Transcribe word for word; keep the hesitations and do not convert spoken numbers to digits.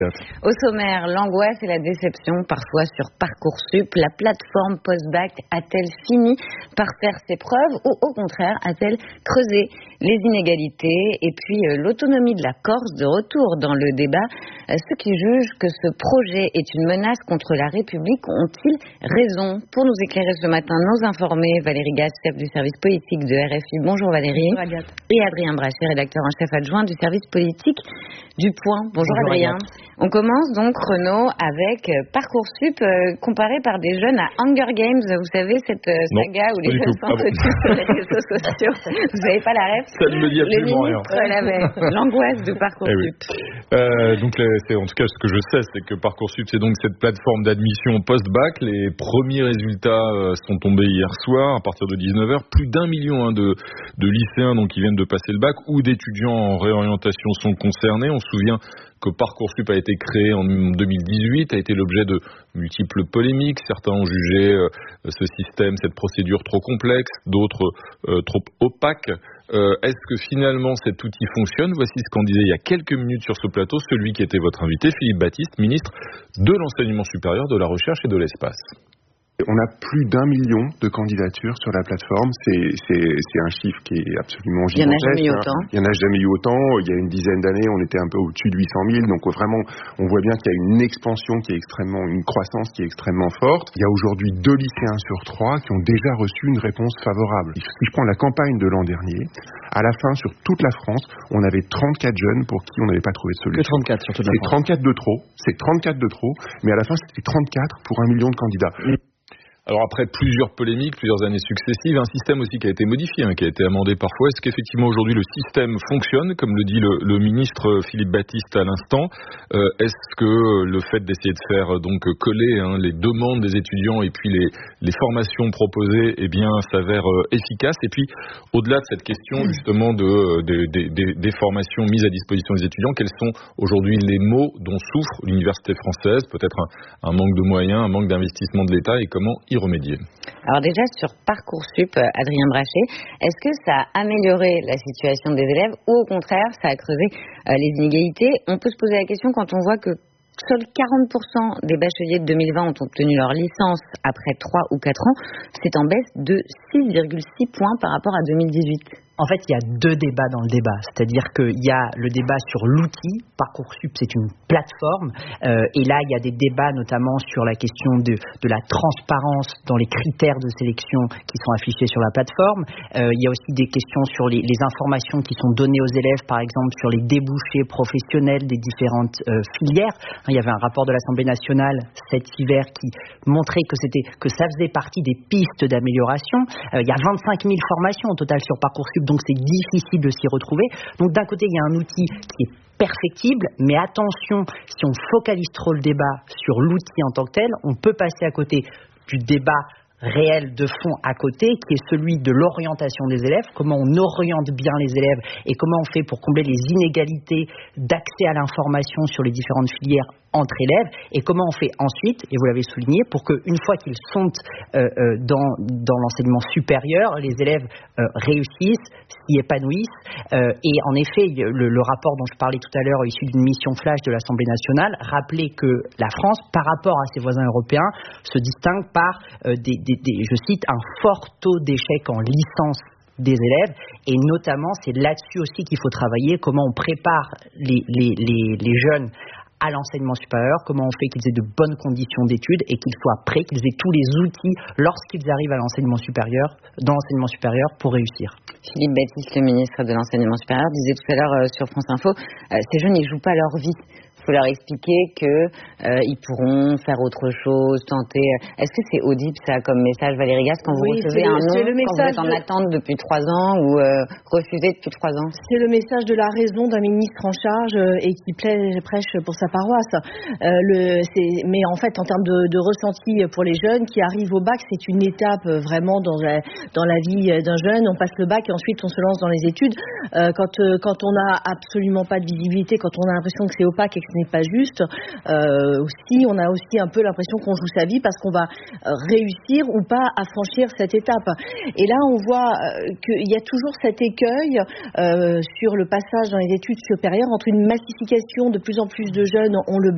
Au sommaire, l'angoisse et la déception parfois sur Parcoursup. La plateforme post-bac a-t-elle fini par faire ses preuves ou au contraire a-t-elle creusé les inégalités? Et puis euh, l'autonomie de la Corse de retour dans le débat. Euh, ceux qui jugent que ce projet est une menace contre la République ont-ils raison? Pour nous éclairer ce matin, nos informés, Valérie Gasse, chef du service politique de R F I. Bonjour Valérie. Bonjour Agathe. Et Adrien Brachet, rédacteur en chef adjoint du service politique du Point. Bonjour, Bonjour Adrien. Agathe. On commence donc, Renaud, avec Parcoursup euh, comparé par des jeunes à Hunger Games. Vous savez, cette euh, saga non, où les jeunes s'entretuent sur les réseaux sociaux. Vous n'avez pas la rêve? Ça ne me dit absolument rien. Le ministre l'avait. L'angoisse de Parcoursup. Eh oui. euh, donc, c'est, en tout cas, ce que je sais, c'est que Parcoursup, c'est donc cette plateforme d'admission post-bac. Les premiers résultats euh, sont tombés hier soir, à partir de dix-neuf heures. Plus d'un million hein, de, de lycéens donc, qui viennent de passer le bac ou d'étudiants en réorientation sont concernés. On se souvient que Parcoursup a été créé en deux mille dix-huit, a été l'objet de multiples polémiques. Certains ont jugé euh, ce système, cette procédure trop complexe, d'autres euh, trop opaque. Euh, est-ce que finalement cet outil fonctionne? Voici ce qu'en disait il y a quelques minutes sur ce plateau celui qui était votre invité, Philippe Baptiste, ministre de l'Enseignement supérieur, de la Recherche et de l'Espace. On a plus d'un million de candidatures sur la plateforme. C'est, c'est, c'est un chiffre qui est absolument gigantesque. Il n'y en a jamais eu autant. Il n'y en a jamais eu autant. Il y a une dizaine d'années, on était un peu au-dessus de huit cent mille. Donc vraiment, on voit bien qu'il y a une expansion qui est extrêmement, une croissance qui est extrêmement forte. Il y a aujourd'hui deux lycéens sur trois qui ont déjà reçu une réponse favorable. Si je prends la campagne de l'an dernier, à la fin, sur toute la France, on avait trente-quatre jeunes pour qui on n'avait pas trouvé de solution. Que trente-quatre sur toute la France. C'est trente-quatre de trop. C'est trente-quatre de trop. Mais à la fin, c'était trente-quatre pour un million de candidats. Alors après plusieurs polémiques, plusieurs années successives, un système aussi qui a été modifié, hein, qui a été amendé parfois. Est-ce qu'effectivement aujourd'hui le système fonctionne, comme le dit le, le ministre Philippe Baptiste à l'instant? euh, Est-ce que le fait d'essayer de faire donc coller hein, les demandes des étudiants et puis les, les formations proposées, eh bien s'avère euh, efficace? Et puis au-delà de cette question justement de, de, de, de, des formations mises à disposition des étudiants, quels sont aujourd'hui les maux dont souffre l'université française? Peut-être un, un manque de moyens, un manque d'investissement de l'État, et comment y remédier? Alors déjà sur Parcoursup, Adrien Brachet, est-ce que ça a amélioré la situation des élèves ou au contraire ça a creusé euh, les inégalités? On peut se poser la question quand on voit que seuls quarante pour cent des bacheliers de deux mille vingt ont obtenu leur licence après trois ou quatre ans. C'est en baisse de six virgule six points par rapport à deux mille dix-huit. En fait, il y a deux débats dans le débat. C'est-à-dire qu'il y a le débat sur l'outil. Parcoursup, c'est une plateforme. Euh, et là, il y a des débats notamment sur la question de, de la transparence dans les critères de sélection qui sont affichés sur la plateforme. Euh, il y a aussi des questions sur les, les informations qui sont données aux élèves, par exemple, sur les débouchés professionnels des différentes euh, filières. Il y avait un rapport de l'Assemblée nationale cet hiver qui montrait que, c'était, que ça faisait partie des pistes d'amélioration. Euh, il y a vingt-cinq mille formations au total sur Parcoursup, donc c'est difficile de s'y retrouver. Donc d'un côté, il y a un outil qui est perfectible, mais attention, si on focalise trop le débat sur l'outil en tant que tel, on peut passer à côté du débat réel de fond à côté, qui est celui de l'orientation des élèves, comment on oriente bien les élèves et comment on fait pour combler les inégalités d'accès à l'information sur les différentes filières entre élèves, et comment on fait ensuite, et vous l'avez souligné, pour qu'une fois qu'ils sont euh, euh, dans, dans l'enseignement supérieur, les élèves euh, réussissent, s'y épanouissent. Euh, et en effet, le, le rapport dont je parlais tout à l'heure, issu d'une mission flash de l'Assemblée nationale, rappelait que la France, par rapport à ses voisins européens, se distingue par, euh, des, des, des, je cite, un fort taux d'échec en licence des élèves, et notamment c'est là-dessus aussi qu'il faut travailler, comment on prépare les, les, les, les jeunes à l'enseignement supérieur, comment on fait qu'ils aient de bonnes conditions d'études et qu'ils soient prêts, qu'ils aient tous les outils lorsqu'ils arrivent à l'enseignement supérieur, dans l'enseignement supérieur pour réussir. Philippe Baptiste, le ministre de l'Enseignement supérieur, disait tout à l'heure euh, sur France Info, euh, ces jeunes ils jouent pas leur vie. Il faut leur expliquer qu'ils euh, pourront faire autre chose, tenter. Est-ce que c'est audible ça comme message, Valérie Gasse, quand vous oui, recevez un nom, le quand vous êtes en de... attente depuis trois ans ou euh, refusé depuis trois ans? C'est le message de la raison d'un ministre en charge euh, et qui plaît, prêche pour sa paroisse. Euh, le, c'est, mais en fait, en termes de, de ressenti pour les jeunes qui arrivent au bac, c'est une étape vraiment dans la, dans la vie d'un jeune. On passe le bac et ensuite on se lance dans les études. Euh, quand, euh, quand on n'a absolument pas de visibilité, quand on a l'impression que c'est opaque et que ce n'est pas juste, euh, aussi, on a aussi un peu l'impression qu'on joue sa vie parce qu'on va réussir ou pas à franchir cette étape. Et là, on voit euh, qu'il y a toujours cet écueil euh, sur le passage dans les études supérieures entre une massification de plus en plus de jeunes ont le